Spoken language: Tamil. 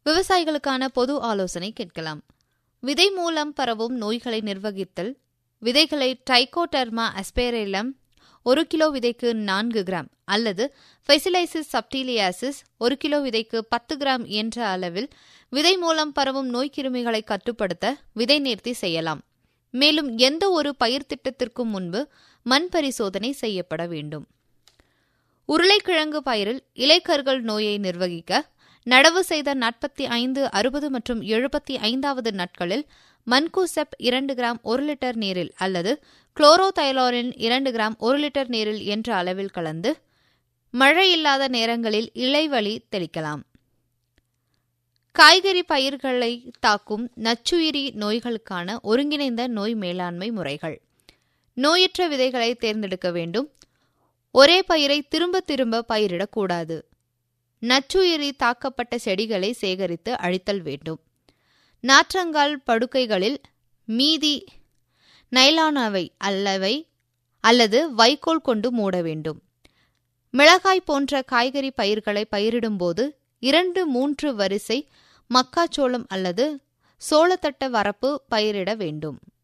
விவசாயிகளுக்கான பொது ஆலோசனை கேட்கலாம். விதை மூலம் பரவும் நோய்களை நிர்வகித்தல். விதைகளை ட்ரைகோடெர்மா அஸ்பெரில்லம் 1 கிலோ விதைக்கு 4 கிராம் அல்லது ஃபெசிலைசிஸ் சப்டிலியாசிஸ் 1 கிலோ விதைக்கு 10 கிராம் என்ற அளவில் விதை மூலம் பரவும் நோய்க்கிருமிகளை கட்டுப்படுத்த விதை நேர்த்தி செய்யலாம். மேலும் எந்த ஒரு பயிர் திட்டத்திற்கும் முன்பு மண் பரிசோதனை செய்யப்பட வேண்டும். உருளைக்கிழங்கு பயிரில் இலைக்கருகள் நோயை நிர்வகிக்க நடவு செய்த 45, 60 மற்றும் 75வது நாட்களில் மன்கோசெப் 2 கிராம் 1 லிட்டர் நீரில் அல்லது குளோரோதைலோனின் 2 கிராம் 1 லிட்டர் நீரில் என்ற அளவில் கலந்து மழை இல்லாத நேரங்களில் இலைவழி தெளிக்கலாம். காய்கறி பயிர்களை தாக்கும் நச்சுயிரி நோய்களுக்கான ஒருங்கிணைந்த நோய் மேலாண்மை முறைகள். நோயற்ற விதைகளை தேர்ந்தெடுக்க வேண்டும். ஒரே பயிரை திரும்ப திரும்ப பயிரிடக்கூடாது. நச்சுயிரி தாக்கப்பட்ட செடிகளை சேகரித்து அழித்தல் வேண்டும். நாற்றங்கால் படுக்கைகளில் மீதி நைலானவை அல்லது வைக்கோல் கொண்டு மூட வேண்டும். மிளகாய் போன்ற காய்கறி பயிர்களை பயிரிடும்போது 2-3 வரிசை மக்காச்சோளம் அல்லது சோளத்தட்ட வரப்பு பயிரிட வேண்டும்.